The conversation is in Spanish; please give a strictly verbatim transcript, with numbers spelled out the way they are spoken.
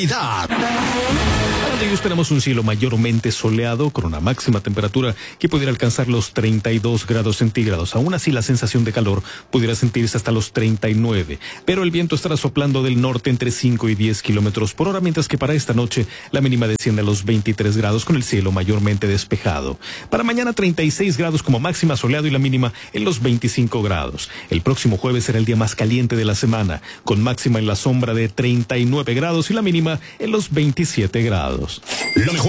Para ello esperamos un cielo mayormente soleado con una máxima temperatura que pudiera alcanzar los treinta y dos grados centígrados. Aún así la sensación de calor pudiera sentirse hasta los treinta y nueve, pero el viento estará soplando del norte entre cinco y diez kilómetros por hora, mientras que para esta noche la mínima desciende a los veintitrés grados con el cielo mayormente despejado. Para mañana treinta y seis grados como máxima soleado y la mínima en los veinticinco grados. El próximo jueves será el día más caliente de la semana, con máxima en la sombra de treinta y nueve grados y la mínima en los veintisiete grados. Lo mejor